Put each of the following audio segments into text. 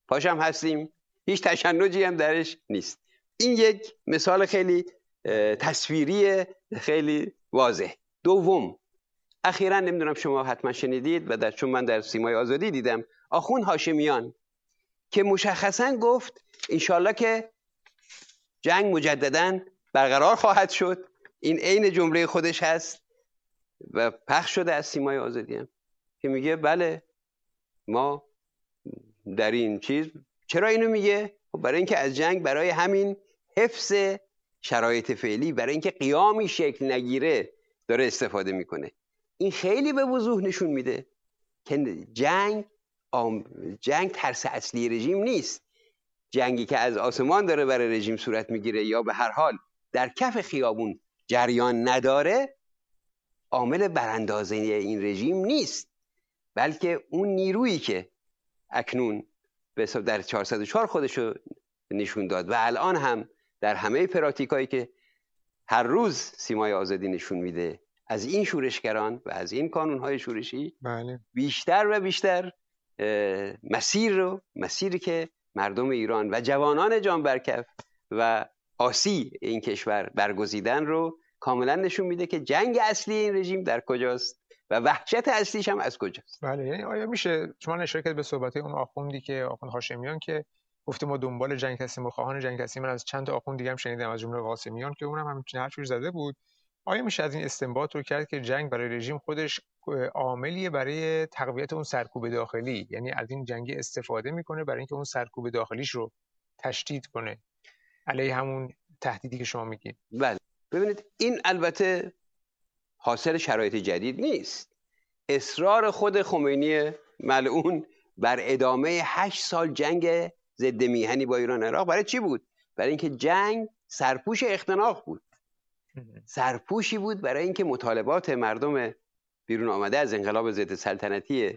پاشم هستیم، هیچ تشنجی هم درش نیست. این یک مثال خیلی تصویری خیلی واضح. دوم، اخیراً نمیدونم شما حتما شنیدید و چون من در سیمای آزادی دیدم، آخوند هاشمیان که مشخصاً گفت انشالله که جنگ مجدداً برقرار خواهد شد. این عین جمله خودش هست و پخش شده از سیمای آزادی هم که میگه بله ما در این چیز. چرا اینو میگه؟ برای اینکه از جنگ برای همین حفظ شرایط فعلی، برای اینکه قیامی شکل نگیره داره استفاده میکنه. این خیلی به وضوح نشون میده که جنگ ترس اصلی رژیم نیست. جنگی که از آسمان داره برای رژیم صورت میگیره یا به هر حال در کف خیابون جریان نداره، عامل براندازی این رژیم نیست، بلکه اون نیرویی که اکنون در 404 خودشو نشون داد و الان هم در همه پراتیکایی که هر روز سیمای آزادی نشون میده از این شورشگران و از این کانونهای شورشی، بله. بیشتر و بیشتر مسیری که مردم ایران و جوانان جان برکف و آسی این کشور برگزیدن رو کاملا نشون میده که جنگ اصلی این رژیم در کجاست و وحشت اصلیش هم از کجاست. بله، یعنی آیا میشه شما اشاره کرد به صحبت اون آخوندی که آخوند هاشمیان که گفته ما دنبال جنگ هستیم و خواهان جنگ هستیم؟ من از چند تا آخوند دیگه هم شنیدم از جمله قاسمیان که اونم همین حرفش زده بود. آیا میشه از این استنباط رو کرد که جنگ برای رژیم خودش عاملیه برای تقویت اون سرکوب داخلی، یعنی از این جنگ استفاده میکنه برای اینکه اون سرکوب داخلیش رو تشدید کنه علیه همون تهدیدی که شما میگید؟ بله، ببینید این البته حاصل شرایط جدید نیست. اصرار خود خمینی ملعون بر ادامه 8 سال جنگ ضد میهنی با ایران عراق برای چی بود؟ برای اینکه جنگ سرپوش اختناق بود. سرپوشی بود برای اینکه مطالبات مردم بیرون آمده از انقلاب ضد سلطنتی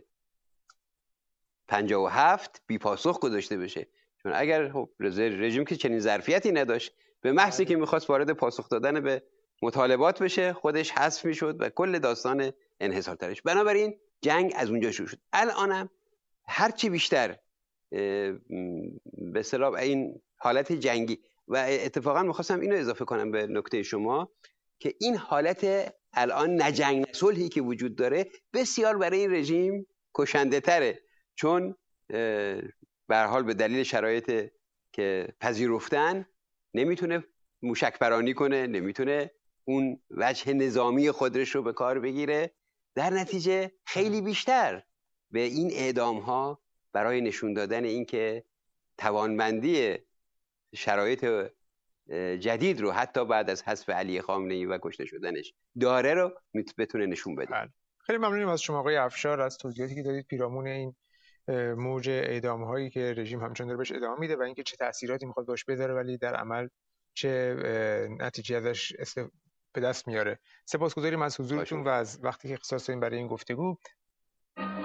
57 بی پاسخ گذاشته بشه. چون اگر رژیم که چنین ظرفیتی نداشت، به محضی که میخواست وارد پاسخ دادن به مطالبات بشه خودش حذف میشد و کل داستان انحصارترش. بنابراین جنگ از اونجا شروع شد. الانم هرچی بیشتر به اصطلاح این حالت جنگی، و اتفاقا میخواستم اینو اضافه کنم به نکته شما که این حالت الان نجنگ صلحی که وجود داره بسیار برای این رژیم کشنده تره، چون به هر حال به دلیل شرایط که پذیرفتن نمیتونه موشک پرانی کنه، نمیتونه اون وجه نظامی خودش رو به کار بگیره. در نتیجه خیلی بیشتر به این اعدام ها برای نشون دادن اینکه توانمندی شرایط جدید رو حتی بعد از حذف علی خامنه‌ای و کشته شدنش داره رو بتونه نشون بده. خیلی ممنونیم از شما آقای افشار از توضیحاتی که دادید پیرامون این موج اعدام هایی که رژیم همچنان داره بهش ادامه میده و اینکه چه تأثیراتی میخواد باش بذاره ولی در عمل چه نتیجه ازش به دست میاره. سپاسگزاریم از حضورتون و از وقتی که اختصاص دادین برای این گفتگو.